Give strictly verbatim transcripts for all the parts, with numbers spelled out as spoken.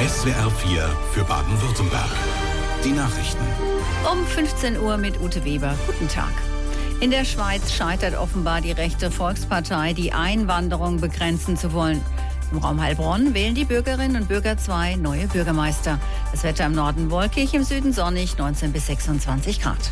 S W R vier für Baden-Württemberg. Die Nachrichten. Um fünfzehn Uhr mit Ute Weber. Guten Tag. In der Schweiz scheitert offenbar die rechte Volkspartei, die Einwanderung begrenzen zu wollen. Im Raum Heilbronn wählen die Bürgerinnen und Bürger zwei neue Bürgermeister. Das Wetter im Norden wolkig, im Süden sonnig, neunzehn bis sechsundzwanzig Grad.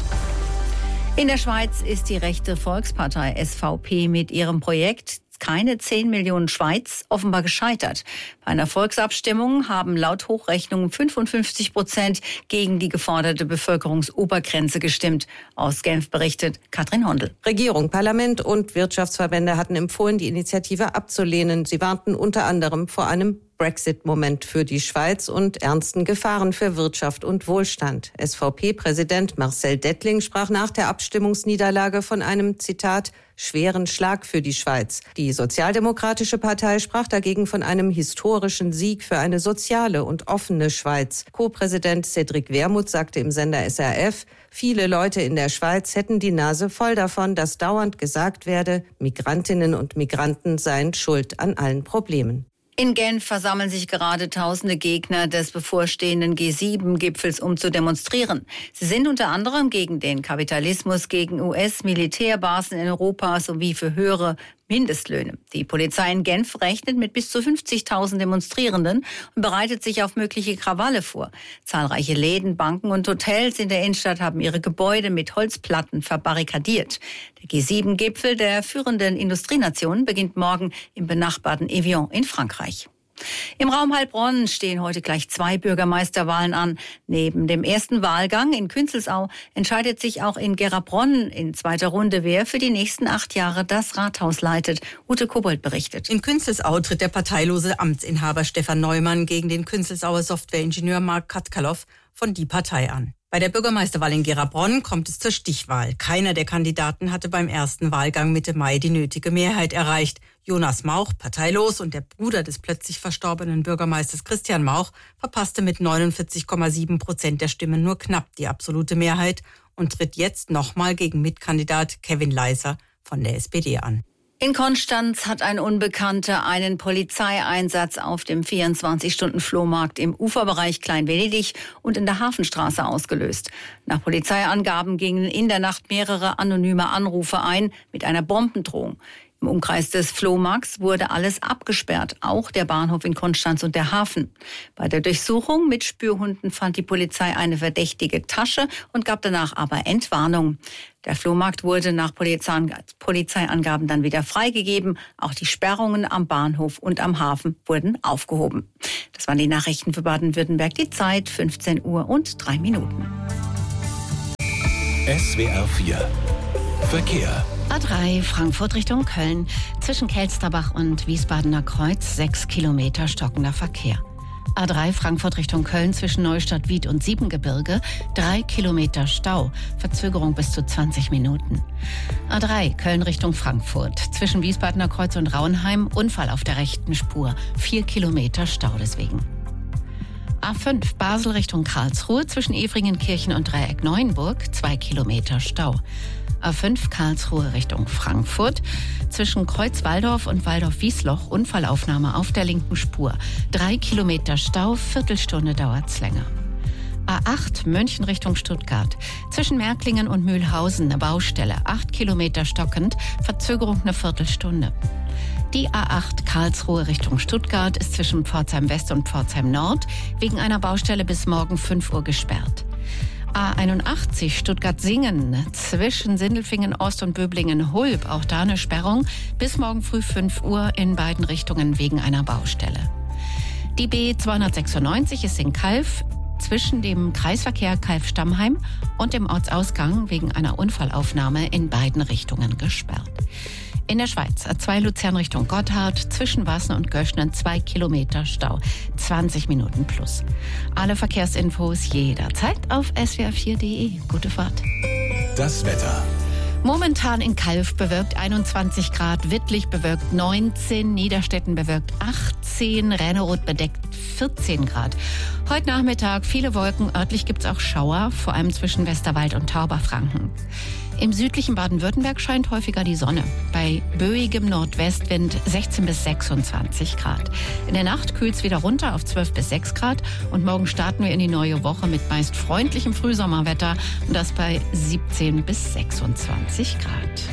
In der Schweiz ist die rechte Volkspartei S V P mit ihrem Projekt Keine zehn Millionen Schweiz offenbar gescheitert. Bei einer Volksabstimmung haben laut Hochrechnungen fünfundfünfzig Prozent gegen die geforderte Bevölkerungsobergrenze gestimmt. Aus Genf berichtet Katrin Hondel. Regierung, Parlament und Wirtschaftsverbände hatten empfohlen, die Initiative abzulehnen. Sie warnten unter anderem vor einem Brexit-Moment für die Schweiz und ernsten Gefahren für Wirtschaft und Wohlstand. S V P-Präsident Marcel Dettling sprach nach der Abstimmungsniederlage von einem, Zitat, schweren Schlag für die Schweiz. Die Sozialdemokratische Partei sprach dagegen von einem historischen Sieg für eine soziale und offene Schweiz. Co-Präsident Cédric Wermuth sagte im Sender S R F, viele Leute in der Schweiz hätten die Nase voll davon, dass dauernd gesagt werde, Migrantinnen und Migranten seien schuld an allen Problemen. In Genf versammeln sich gerade tausende Gegner des bevorstehenden G sieben Gipfels, um zu demonstrieren. Sie sind unter anderem gegen den Kapitalismus, gegen U S-Militärbasen in Europa sowie für höhere Mindestlöhne. Die Polizei in Genf rechnet mit bis zu fünfzigtausend Demonstrierenden und bereitet sich auf mögliche Krawalle vor. Zahlreiche Läden, Banken und Hotels in der Innenstadt haben ihre Gebäude mit Holzplatten verbarrikadiert. Der G sieben Gipfel der führenden Industrienationen beginnt morgen im benachbarten Evian in Frankreich. Im Raum Heilbronn stehen heute gleich zwei Bürgermeisterwahlen an. Neben dem ersten Wahlgang in Künzelsau entscheidet sich auch in Gerabronn in zweiter Runde, wer für die nächsten acht Jahre das Rathaus leitet. Ute Kobold berichtet. In Künzelsau tritt der parteilose Amtsinhaber Stefan Neumann gegen den Künzelsauer Softwareingenieur Mark Katkalow von Die Partei an. Bei der Bürgermeisterwahl in Gerabronn kommt es zur Stichwahl. Keiner der Kandidaten hatte beim ersten Wahlgang Mitte Mai die nötige Mehrheit erreicht. Jonas Mauch, parteilos, und der Bruder des plötzlich verstorbenen Bürgermeisters Christian Mauch verpasste mit neunundvierzig Komma sieben Prozent der Stimmen nur knapp die absolute Mehrheit und tritt jetzt nochmal gegen Mitkandidat Kevin Leiser von der S P D an. In Konstanz hat ein Unbekannter einen Polizeieinsatz auf dem vierundzwanzig-Stunden-Flohmarkt im Uferbereich Klein-Venedig und in der Hafenstraße ausgelöst. Nach Polizeiangaben gingen in der Nacht mehrere anonyme Anrufe ein mit einer Bombendrohung. Im Umkreis des Flohmarkts wurde alles abgesperrt, auch der Bahnhof in Konstanz und der Hafen. Bei der Durchsuchung mit Spürhunden fand die Polizei eine verdächtige Tasche und gab danach aber Entwarnung. Der Flohmarkt wurde nach Polizeiangaben dann wieder freigegeben. Auch die Sperrungen am Bahnhof und am Hafen wurden aufgehoben. Das waren die Nachrichten für Baden-Württemberg. Die Zeit fünfzehn Uhr und drei Minuten. S W R vier Verkehr. A drei Frankfurt Richtung Köln. Zwischen Kelsterbach und Wiesbadener Kreuz sechs Kilometer stockender Verkehr. A drei Frankfurt Richtung Köln zwischen Neustadt, Wied und Siebengebirge drei Kilometer Stau. Verzögerung bis zu zwanzig Minuten. A drei Köln Richtung Frankfurt zwischen Wiesbadener Kreuz und Rauenheim Unfall auf der rechten Spur. vier Kilometer Stau deswegen. A fünf Basel Richtung Karlsruhe zwischen Efringenkirchen und Dreieck Neuenburg zwei Kilometer Stau. A fünf Karlsruhe Richtung Frankfurt zwischen Kreuz-Walldorf und Walldorf-Wiesloch Unfallaufnahme auf der linken Spur. Drei Kilometer Stau, Viertelstunde dauert's länger. A acht München Richtung Stuttgart zwischen Märklingen und Mühlhausen eine Baustelle. Acht Kilometer stockend, Verzögerung eine Viertelstunde. Die A acht Karlsruhe Richtung Stuttgart ist zwischen Pforzheim West und Pforzheim Nord wegen einer Baustelle bis morgen fünf Uhr gesperrt. A einundachtzig Stuttgart-Singen zwischen Sindelfingen Ost und Böblingen-Hulb. Auch da eine Sperrung bis morgen früh fünf Uhr in beiden Richtungen wegen einer Baustelle. Die B zweihundertsechsundneunzig ist in Calw zwischen dem Kreisverkehr Calw-Stammheim und dem Ortsausgang wegen einer Unfallaufnahme in beiden Richtungen gesperrt. In der Schweiz A zwei Luzern Richtung Gotthard zwischen Wassen und Göschnen zwei Kilometer Stau, zwanzig Minuten plus. Alle Verkehrsinfos jederzeit auf S W R vier Punkt de. Gute Fahrt. Das Wetter. Momentan in Calw bewölkt einundzwanzig Grad, Wittlich bewölkt neunzehn, Niederstetten bewölkt achtzehn, Rennerod bedeckt vierzehn Grad. Heute Nachmittag viele Wolken, örtlich gibt es auch Schauer, vor allem zwischen Westerwald und Tauberfranken. Im südlichen Baden-Württemberg scheint häufiger die Sonne. Bei böigem Nordwestwind sechzehn bis sechsundzwanzig Grad. In der Nacht kühlt es wieder runter auf zwölf bis sechs Grad. Und morgen starten wir in die neue Woche mit meist freundlichem Frühsommerwetter. Und das bei siebzehn bis sechsundzwanzig Grad.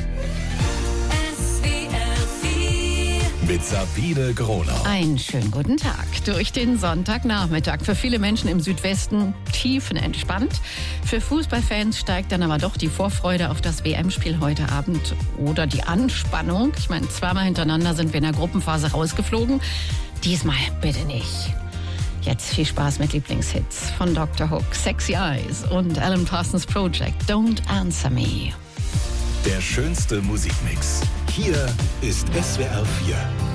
Mit Sabine Gronau. Einen schönen guten Tag durch den Sonntagnachmittag. Für viele Menschen im Südwesten tiefenentspannt. Für Fußballfans steigt dann aber doch die Vorfreude auf das W M-Spiel heute Abend oder die Anspannung. Ich meine, zweimal hintereinander sind wir in der Gruppenphase rausgeflogen. Diesmal bitte nicht. Jetzt viel Spaß mit Lieblingshits von Doktor Hook, Sexy Eyes und Alan Parsons Project, Don't Answer Me. Der schönste Musikmix. Hier ist S W R vier.